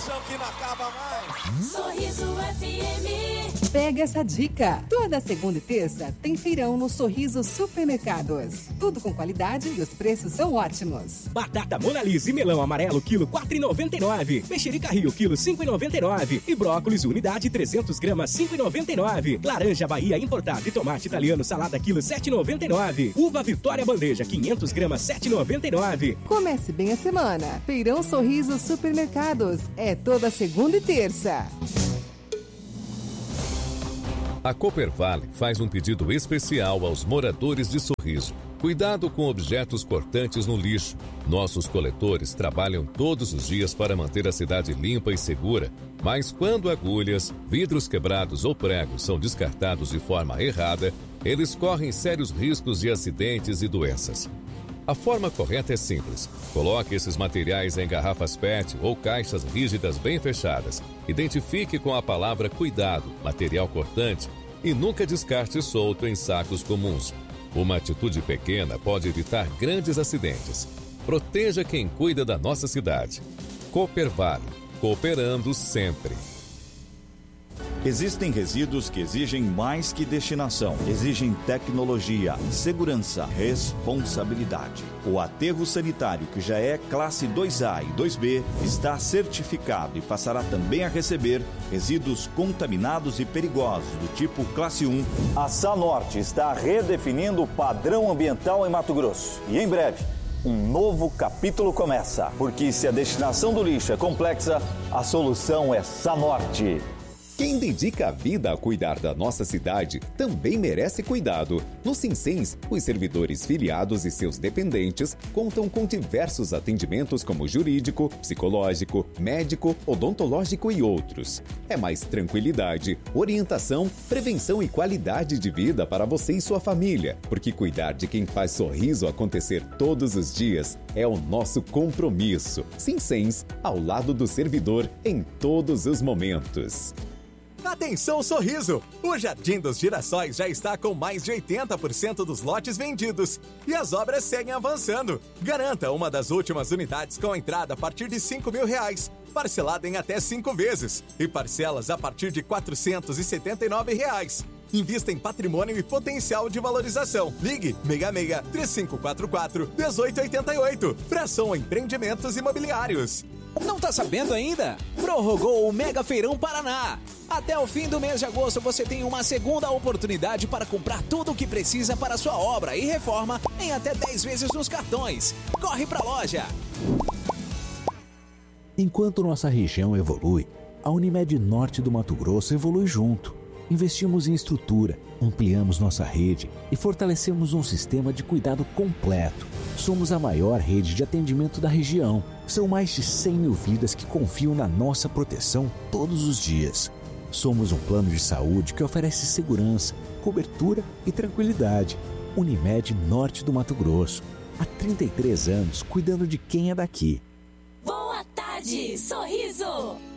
emoção que não acaba mais. Sorriso FM. Pega essa dica. Toda segunda e terça tem feirão no Sorriso Supermercados. Tudo com qualidade e os preços são ótimos. Batata Mona Lisa e melão amarelo, quilo 4,99. Mexerica Rio, quilo 5,99. E brócolis, unidade 300 gramas, 5,99. Laranja Bahia importada e tomate italiano salada, quilo 7,99. Uva Vitória bandeja, 500 gramas, 7,99. Comece bem a semana. Feirão Sorriso Supermercados. É toda segunda e terça. A Coopervale faz um pedido especial aos moradores de Sorriso. Cuidado com objetos cortantes no lixo. Nossos coletores trabalham todos os dias para manter a cidade limpa e segura, mas quando agulhas, vidros quebrados ou pregos são descartados de forma errada, eles correm sérios riscos de acidentes e doenças. A forma correta é simples. Coloque esses materiais em garrafas PET ou caixas rígidas bem fechadas. Identifique com a palavra cuidado, material cortante, e nunca descarte solto em sacos comuns. Uma atitude pequena pode evitar grandes acidentes. Proteja quem cuida da nossa cidade. Coopervale, cooperando sempre. Existem resíduos que exigem mais que destinação. Exigem tecnologia, segurança, responsabilidade. O aterro sanitário, que já é classe 2A e 2B, está certificado e passará também a receber resíduos contaminados e perigosos do tipo classe 1. A Sanorte está redefinindo o padrão ambiental em Mato Grosso. E em breve, um novo capítulo começa. Porque se a destinação do lixo é complexa, a solução é Sanorte. Quem dedica a vida a cuidar da nossa cidade também merece cuidado. No Sinsens, os servidores filiados e seus dependentes contam com diversos atendimentos como jurídico, psicológico, médico, odontológico e outros. É mais tranquilidade, orientação, prevenção e qualidade de vida para você e sua família, porque cuidar de quem faz sorriso acontecer todos os dias é o nosso compromisso. Sinsens, ao lado do servidor em todos os momentos. Atenção Sorriso! O Jardim dos Girassóis já está com mais de 80% dos lotes vendidos e as obras seguem avançando. Garanta uma das últimas unidades com entrada a partir de R$5.000, parcelada em até 5 vezes e parcelas a partir de R$479. Invista em patrimônio e potencial de valorização. Ligue 66-3544-1888. Fração Empreendimentos Imobiliários. Não tá sabendo ainda? Prorrogou o Mega Feirão Paraná. Até o fim do mês de agosto você tem uma segunda oportunidade para comprar tudo o que precisa para sua obra e reforma em até 10 vezes nos cartões. Corre pra loja! Enquanto nossa região evolui, a Unimed Norte do Mato Grosso evolui junto. Investimos em estrutura, ampliamos nossa rede e fortalecemos um sistema de cuidado completo. Somos a maior rede de atendimento da região. São mais de 100 mil vidas que confiam na nossa proteção todos os dias. Somos um plano de saúde que oferece segurança, cobertura e tranquilidade. Unimed Norte do Mato Grosso. Há 33 anos cuidando de quem é daqui. Boa tarde, Sorriso!